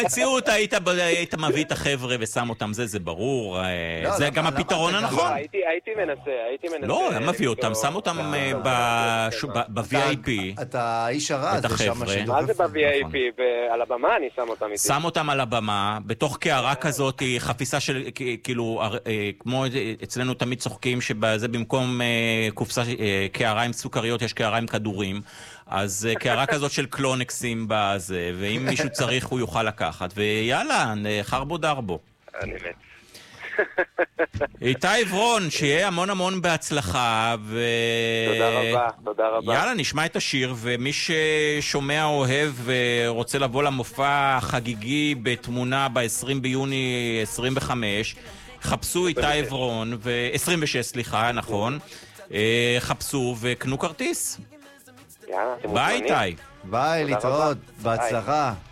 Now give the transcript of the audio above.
במציאות היית מביא את החבר'ה ושם אותם, זה ברור. זה גם הפתרון הנכון. הייתי מנסה. לא, היה מביא אותם, שם אותם ב-VIP. אתה איש הרע, זה שם שדוחף. מה זה ב-VIP? על הבמה אני שם אותם איתי. שם אותם על הבמה, בתוך קערה כזאת, חפיסה של, כאילו, כמו אצלנו תמיד צוחקים, שבזה במקום קופסה, קערה עם סוכריות, יש קערה עם כדורים. אז קערה כזאת של קלונקסים בזה, ואם מישהו צריך הוא יוכל לקחת, ויאללה, חרבו דרבו. אני מת. איתי עברון, שיהיה המון בהצלחה, תודה רבה. יאללה, נשמע את השיר, ומי ששומע אוהב ורוצה לבוא למופע חגיגי בתמונה ב-20 ביוני 25, חפשו איתי עברון, 26, סליחה, נכון, חפשו וקנו כרטיס. יאללה, אתם ביי מוזמנים. איתי. ביי, להתראות, בהצלחה.